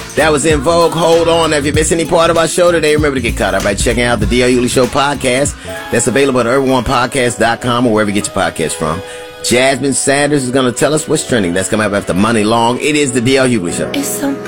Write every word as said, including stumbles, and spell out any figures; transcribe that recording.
That was In Vogue. Hold on. If you miss any part of our show today, remember to get caught up by checking out the D L Hughley Show podcast. That's available at urban one podcast dot com or wherever you get your podcast from. Jasmine Sanders is going to tell us what's trending. That's coming up after Money Long. It is the D L Hughley Show. It's so